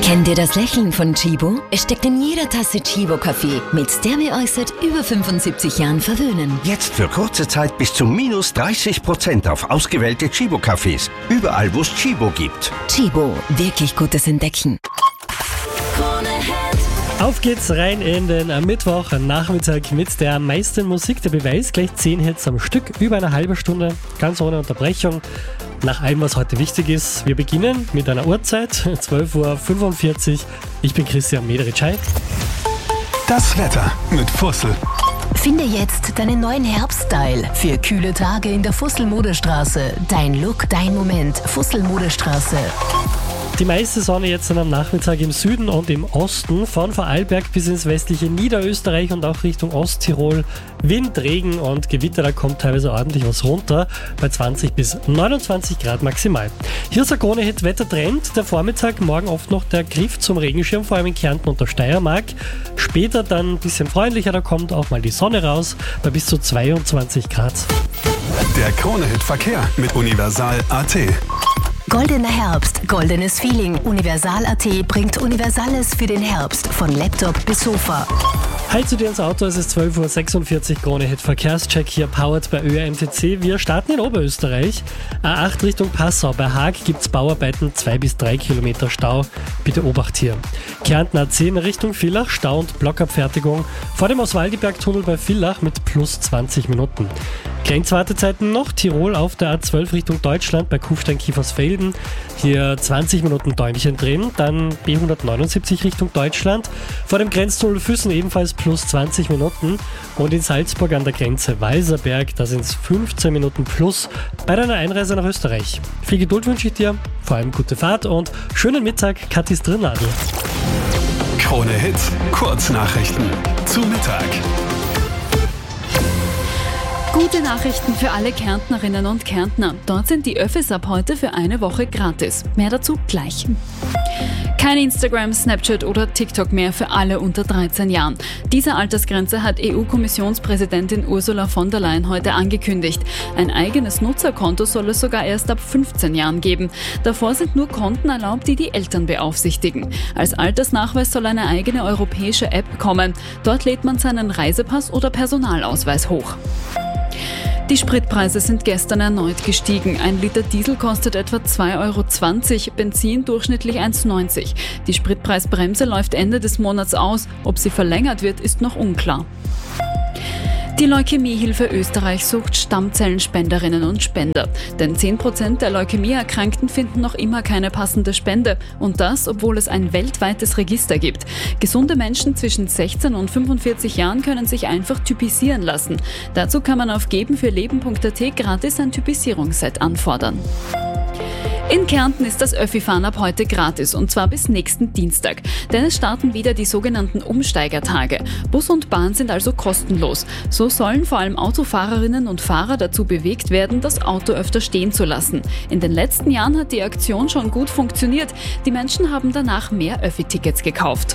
Kennt ihr das Lächeln von Chibo? Es steckt in jeder Tasse Chibo-Kaffee, mit der wir euch seit über 75 Jahren verwöhnen. Jetzt für kurze Zeit bis zu minus 30% auf ausgewählte Chibo-Cafés. Überall, wo es Chibo gibt. Chibo, wirklich gutes Entdecken. Auf geht's rein in den Mittwoch, Nachmittag mit der meisten Musik. Der Beweis, gleich 10 Hits am Stück, über eine halbe Stunde, ganz ohne Unterbrechung. Nach allem, was heute wichtig ist. Wir beginnen mit einer Uhrzeit, 12:45 Uhr. Ich bin Christian Mederitsch. Das Wetter mit Fussel. Finde jetzt deinen neuen Herbststyle für kühle Tage in der Fussel-Modestraße. Dein Look, dein Moment. Fussel-Modestraße. Die meiste Sonne jetzt am Nachmittag im Süden und im Osten, von Vorarlberg bis ins westliche Niederösterreich und auch Richtung Osttirol. Wind, Regen und Gewitter, da kommt teilweise ordentlich was runter, bei 20 bis 29 Grad maximal. Hier ist der Krone-Hit Wettertrend. Der Vormittag, morgen oft noch der Griff zum Regenschirm, vor allem in Kärnten und der Steiermark. Später dann ein bisschen freundlicher, da kommt auch mal die Sonne raus, bei bis zu 22 Grad. Der Krone-Hit Verkehr mit Universal.at. Goldener Herbst, goldenes Feeling. Universal.at bringt Universales für den Herbst, von Laptop bis Sofa. Halt zu dir ins Auto, es ist 12:46 Uhr, Krone-Hit Verkehrscheck hier, powered bei ÖRMTC. Wir starten in Oberösterreich. A8 Richtung Passau. Bei Haag gibt's Bauarbeiten, 2 bis 3 Kilometer Stau. Bitte Obacht hier. Kärnten A10 Richtung Villach, Stau und Blockabfertigung. Vor dem Oswaldiberg-Tunnel bei Villach mit plus 20 Minuten. Grenzwartezeiten noch. Tirol auf der A12 Richtung Deutschland bei Kufstein-Kiefersfelden. Hier 20 Minuten Däumchen drehen. Dann B179 Richtung Deutschland. Vor dem Grenztunnel Füssen ebenfalls plus 20 Minuten. Und in Salzburg an der Grenze Walserberg, da sind es 15 Minuten plus bei deiner Einreise nach Österreich. Viel Geduld wünsche ich dir, vor allem gute Fahrt und schönen Mittag, Kathis Drinadel. Krone-Hit Kurznachrichten zu Mittag. Gute Nachrichten für alle Kärntnerinnen und Kärntner. Dort sind die Öffis ab heute für eine Woche gratis. Mehr dazu gleich. Kein Instagram, Snapchat oder TikTok mehr für alle unter 13 Jahren. Diese Altersgrenze hat EU-Kommissionspräsidentin Ursula von der Leyen heute angekündigt. Ein eigenes Nutzerkonto soll es sogar erst ab 15 Jahren geben. Davor sind nur Konten erlaubt, die die Eltern beaufsichtigen. Als Altersnachweis soll eine eigene europäische App kommen. Dort lädt man seinen Reisepass oder Personalausweis hoch. Die Spritpreise sind gestern erneut gestiegen. Ein Liter Diesel kostet etwa 2,20 €, Benzin durchschnittlich 1,90 €. Die Spritpreisbremse läuft Ende des Monats aus. Ob sie verlängert wird, ist noch unklar. Die Leukämiehilfe Österreich sucht Stammzellenspenderinnen und Spender. Denn 10% der Leukämieerkrankten finden noch immer keine passende Spende. Und das, obwohl es ein weltweites Register gibt. Gesunde Menschen zwischen 16 und 45 Jahren können sich einfach typisieren lassen. Dazu kann man auf gebenfürleben.at gratis ein Typisierungsset anfordern. In Kärnten ist das Öffi-Fahren ab heute gratis, und zwar bis nächsten Dienstag. Denn es starten wieder die sogenannten Umsteigertage. Bus und Bahn sind also kostenlos. So sollen vor allem Autofahrerinnen und Fahrer dazu bewegt werden, das Auto öfter stehen zu lassen. In den letzten Jahren hat die Aktion schon gut funktioniert. Die Menschen haben danach mehr Öffi-Tickets gekauft.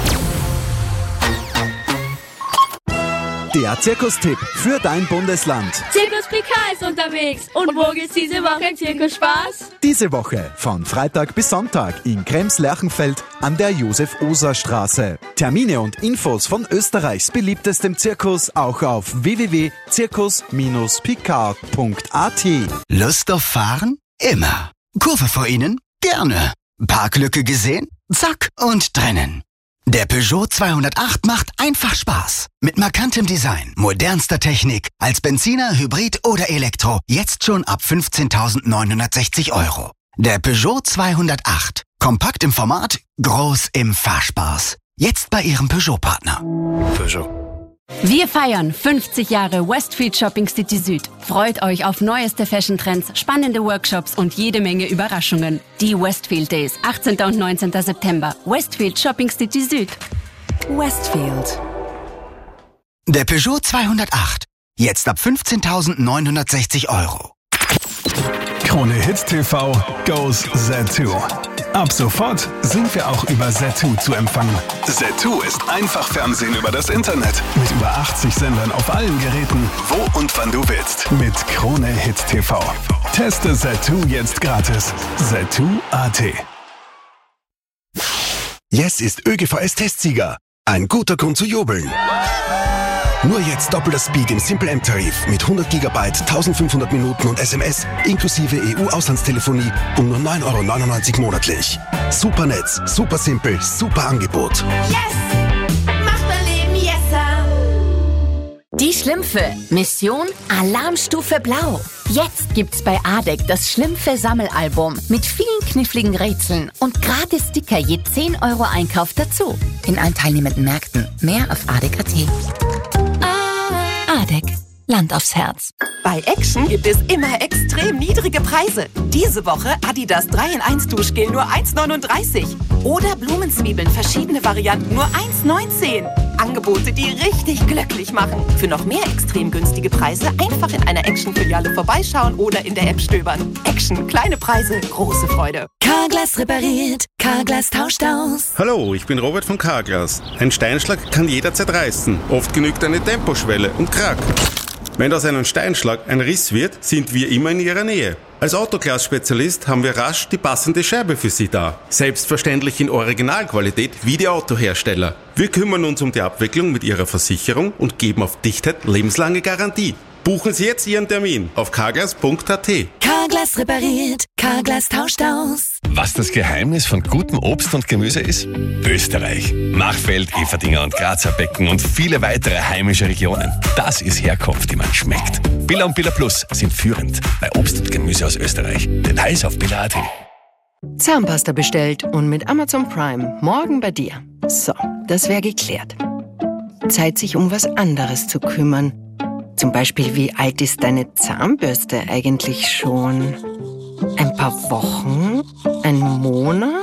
Der Zirkustipp für dein Bundesland. Zirkus PK ist unterwegs. Und wo geht's diese Woche im Zirkusspaß? Diese Woche von Freitag bis Sonntag in Krems-Lerchenfeld an der Josef-Oser-Straße. Termine und Infos von Österreichs beliebtestem Zirkus auch auf www.zirkus-pk.at. Lust auf Fahren? Immer. Kurve vor Ihnen? Gerne. Parklücke gesehen? Zack und trennen. Der Peugeot 208 macht einfach Spaß. Mit markantem Design, modernster Technik, als Benziner, Hybrid oder Elektro. Jetzt schon ab 15.960 €. Der Peugeot 208. Kompakt im Format, groß im Fahrspaß. Jetzt bei Ihrem Peugeot-Partner. Peugeot. Wir feiern 50 Jahre Westfield Shopping City Süd. Freut euch auf neueste Fashion-Trends, spannende Workshops und jede Menge Überraschungen. Die Westfield Days, 18. und 19. September. Westfield Shopping City Süd. Westfield. Der Peugeot 208. Jetzt ab 15.960 €. Krone Hit TV goes Z2. Ab sofort sind wir auch über Z2 zu empfangen. Z2 ist einfach Fernsehen über das Internet. Mit über 80 Sendern auf allen Geräten, wo und wann du willst. Mit Krone Hit TV. Teste Z2 jetzt gratis. Z2.at. Yes ist ÖGVS-Testsieger. Ein guter Grund zu jubeln. Nur jetzt doppelter Speed im Simple M-Tarif mit 100 GB, 1500 Minuten und SMS inklusive EU-Auslandstelefonie um nur 9,99 € monatlich. Super Netz, super simpel, super Angebot. Yes! Macht mein Leben yesser! Die Schlümpfe. Mission Alarmstufe Blau. Jetzt gibt's bei ADEC das Schlümpfe-Sammelalbum mit vielen kniffligen Rätseln und gratis Sticker je 10 € Einkauf dazu. In allen teilnehmenden Märkten. Mehr auf ADEC.at. ADEC. Land aufs Herz. Bei Action gibt es immer extrem niedrige Preise. Diese Woche Adidas 3-in-1 Duschgel nur 1,39. Oder Blumenzwiebeln, verschiedene Varianten nur 1,19. Angebote, die richtig glücklich machen. Für noch mehr extrem günstige Preise einfach in einer Action-Filiale vorbeischauen oder in der App stöbern. Action, kleine Preise, große Freude. Carglass repariert, Carglass tauscht aus. Hallo, ich bin Robert von Carglass. Ein Steinschlag kann jederzeit reißen. Oft genügt eine Temposchwelle und krack. Wenn aus einem Steinschlag ein Riss wird, sind wir immer in Ihrer Nähe. Als Autoglas-Spezialist haben wir rasch die passende Scherbe für Sie da. Selbstverständlich in Originalqualität wie die Autohersteller. Wir kümmern uns um die Abwicklung mit Ihrer Versicherung und geben auf Dichtheit lebenslange Garantie. Buchen Sie jetzt Ihren Termin auf carglass.at. Carglass repariert, Carglass tauscht aus. Was das Geheimnis von gutem Obst und Gemüse ist? Österreich. Machfeld, Everdinger und Grazer Becken und viele weitere heimische Regionen. Das ist Herkunft, die man schmeckt. Billa und Billa Plus sind führend bei Obst und Gemüse aus Österreich. Details auf billa.at. Zahnpasta bestellt und mit Amazon Prime morgen bei dir. So, das wäre geklärt. Zeit, sich um was anderes zu kümmern. Zum Beispiel, wie alt ist deine Zahnbürste eigentlich schon? Ein paar Wochen? Ein Monat?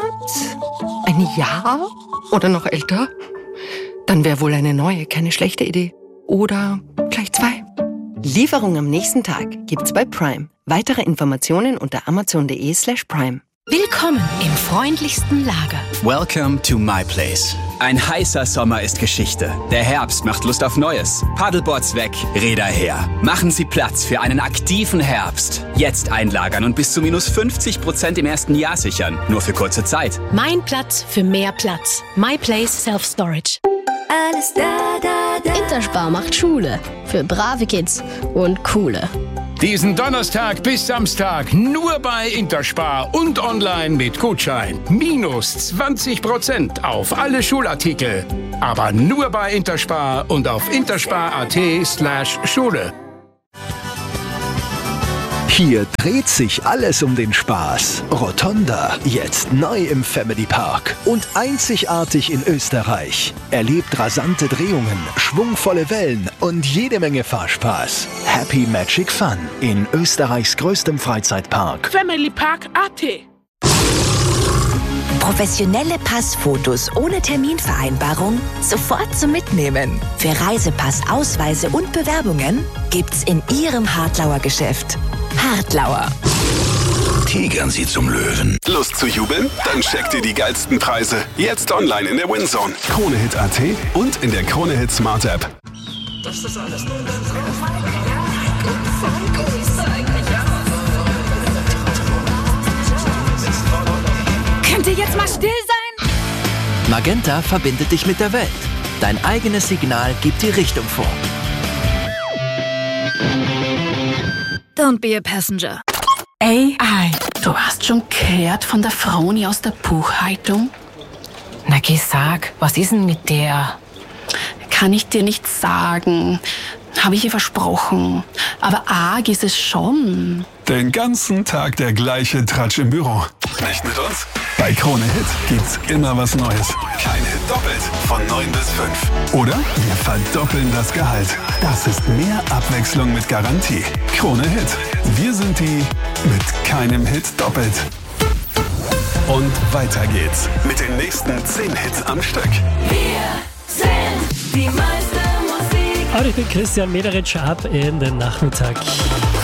Ein Jahr? Oder noch älter? Dann wäre wohl eine neue keine schlechte Idee. Oder gleich 2. Lieferung am nächsten Tag gibt's bei Prime. Weitere Informationen unter amazon.de/prime. Willkommen im freundlichsten Lager. Welcome to my place. Ein heißer Sommer ist Geschichte. Der Herbst macht Lust auf Neues. Paddleboards weg, Räder her. Machen Sie Platz für einen aktiven Herbst. Jetzt einlagern und bis zu -50% im ersten Jahr sichern. Nur für kurze Zeit. Mein Platz für mehr Platz. My Place Self Storage. Alles da. Interspar macht Schule. Für brave Kids und coole. Diesen Donnerstag bis Samstag nur bei Interspar und online mit Gutschein. -20% auf alle Schulartikel. Aber nur bei Interspar und auf interspar.at/Schule. Hier dreht sich alles um den Spaß. Rotonda, jetzt neu im Family Park und einzigartig in Österreich. Erlebt rasante Drehungen, schwungvolle Wellen und jede Menge Fahrspaß. Happy Magic Fun in Österreichs größtem Freizeitpark. Family Park AT. Professionelle Passfotos ohne Terminvereinbarung sofort zum Mitnehmen. Für Reisepass, Ausweise und Bewerbungen gibt's in Ihrem Hartlauer Geschäft. Hartlauer. Tigern Sie zum Löwen. Lust zu jubeln? Dann checkt ihr die geilsten Preise. Jetzt online in der WinZone. KroneHit.at und in der KroneHit Smart App. Das ist alles. Könnt ihr jetzt mal still sein? Magenta verbindet dich mit der Welt. Dein eigenes Signal gibt die Richtung vor. Don't be a passenger. AI, du hast schon gehört von der Froni aus der Buchhaltung? Na geh, sag, was ist denn mit der? Kann ich dir nicht sagen. Habe ich ihr versprochen. Aber arg ist es schon. Den ganzen Tag der gleiche Tratsch im Büro. Nicht mit uns? Bei KroneHit gibt's immer was Neues. Kein Hit doppelt von 9 bis 5. Oder wir verdoppeln das Gehalt. Das ist mehr Abwechslung mit Garantie. KroneHit. Wir sind die mit keinem Hit doppelt. Und weiter geht's mit den nächsten 10 Hits am Stück. Wir sind die meiste Musik. Und ich bin Christian Mederitsch, ab in den Nachmittag.